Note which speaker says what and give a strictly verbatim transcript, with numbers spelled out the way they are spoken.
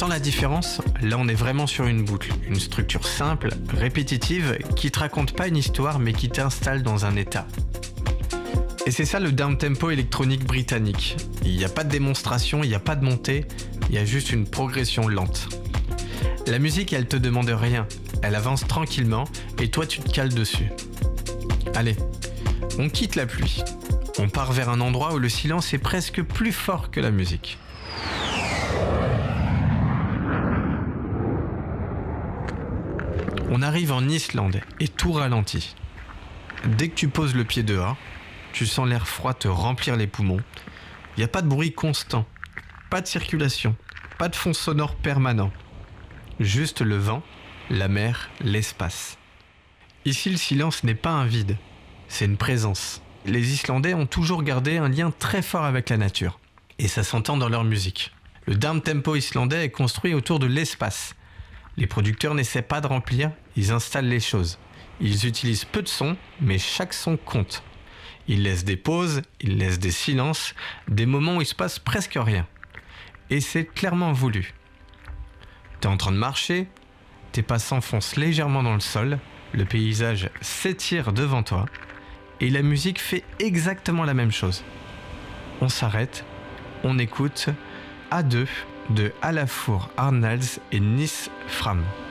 Speaker 1: sens la différence ? Là, on est vraiment sur une boucle, une structure simple, répétitive, qui te raconte pas une histoire, mais qui t'installe dans un état. Et c'est ça le down-tempo électronique britannique. Il n'y a pas de démonstration, il n'y a pas de montée, il y a juste une progression lente. La musique, elle te demande rien, elle avance tranquillement, et toi, tu te cales dessus. Allez, on quitte la pluie. On part vers un endroit où le silence est presque plus fort que la musique. On arrive en Islande et tout ralentit. Dès que tu poses le pied dehors, tu sens l'air froid te remplir les poumons. Il n'y a pas de bruit constant, pas de circulation, pas de fond sonore permanent. Juste le vent, la mer, l'espace. Ici, le silence n'est pas un vide, c'est une présence. Les Islandais ont toujours gardé un lien très fort avec la nature. Et ça s'entend dans leur musique. Le down-tempo islandais est construit autour de l'espace. Les producteurs n'essaient pas de remplir, ils installent les choses. Ils utilisent peu de sons, mais chaque son compte. Ils laissent des pauses, ils laissent des silences, des moments où il se passe presque rien. Et c'est clairement voulu. T'es en train de marcher, tes pas s'enfoncent légèrement dans le sol, le paysage s'étire devant toi, et la musique fait exactement la même chose. On s'arrête, on écoute À deux de Alafur Arnalds et Nis Fram.